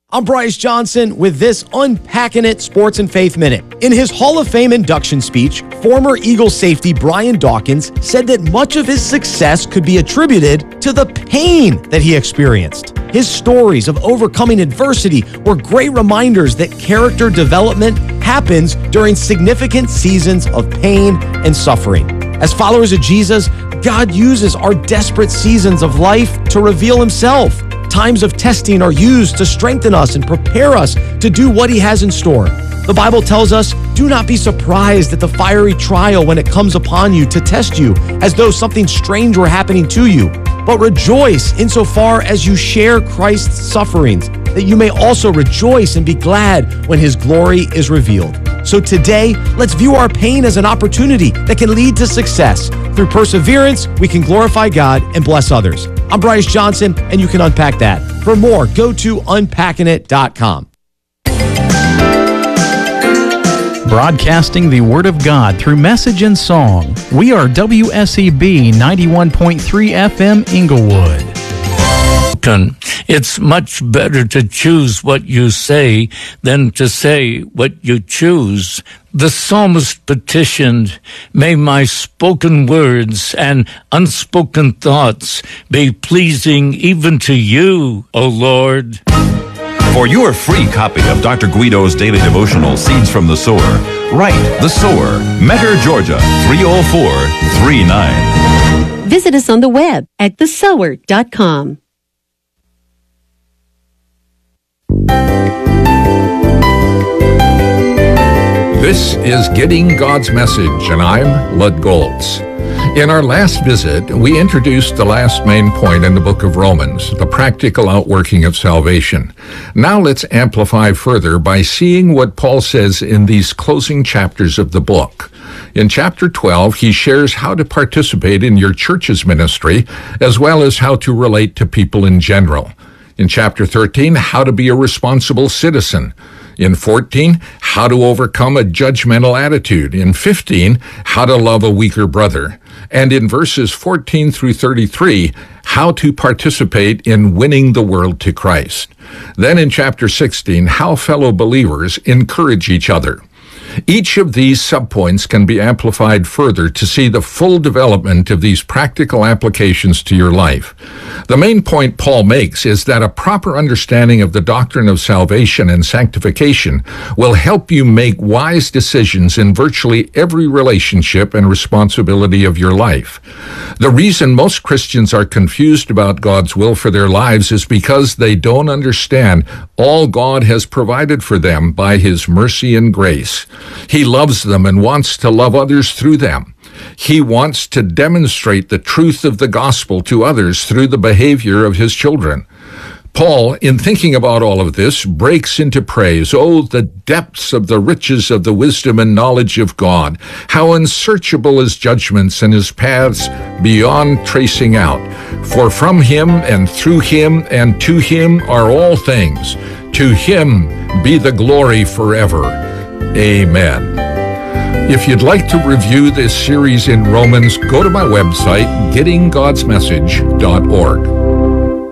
I'm Bryce Johnson with this Unpacking It Sports and Faith Minute. In his Hall of Fame induction speech, former Eagles safety Brian Dawkins said that much of his success could be attributed to the pain that he experienced. His stories of overcoming adversity were great reminders that character development happens during significant seasons of pain and suffering. As followers of Jesus, God uses our desperate seasons of life to reveal himself. Times of testing are used to strengthen us and prepare us to do what he has in store. The Bible tells us, do not be surprised at the fiery trial when it comes upon you to test you, as though something strange were happening to you. But rejoice insofar as you share Christ's sufferings, that you may also rejoice and be glad when his glory is revealed. So today, let's view our pain as an opportunity that can lead to success. Through perseverance, we can glorify God and bless others. I'm Bryce Johnson, and you can unpack that. For more, go to unpackingit.com. Broadcasting the Word of God through message and song. We are WSEB 91.3 FM Inglewood. It's much better to choose what you say than to say what you choose. The psalmist petitioned, "May my spoken words and unspoken thoughts be pleasing even to you, O Lord." For your free copy of Dr. Guido's daily devotional, Seeds from the Sower, write The Sower, Metter, Georgia, 30439. Visit us on the web at thesower.com. This is Getting God's Message, and I'm Lud Goltz. In our last visit, we introduced the last main point in the book of Romans, the practical outworking of salvation. Now let's amplify further by seeing what Paul says in these closing chapters of the book. In chapter 12, he shares how to participate in your church's ministry, as well as how to relate to people in general. In chapter 13, how to be a responsible citizen. In 14, how to overcome a judgmental attitude. In 15, how to love a weaker brother. And in verses 14 through 33, how to participate in winning the world to Christ. Then in chapter 16, how fellow believers encourage each other. Each of these subpoints can be amplified further to see the full development of these practical applications to your life. The main point Paul makes is that a proper understanding of the doctrine of salvation and sanctification will help you make wise decisions in virtually every relationship and responsibility of your life. The reason most Christians are confused about God's will for their lives is because they don't understand all God has provided for them by his mercy and grace. He loves them and wants to love others through them. He wants to demonstrate the truth of the gospel to others through the behavior of his children. Paul, in thinking about all of this, breaks into praise. Oh, the depths of the riches of the wisdom and knowledge of God. How unsearchable his judgments and his paths beyond tracing out. For from him and through him and to him are all things. To him be the glory forever. Amen. If you'd like to review this series in Romans, go to my website, gettinggodsmessage.org.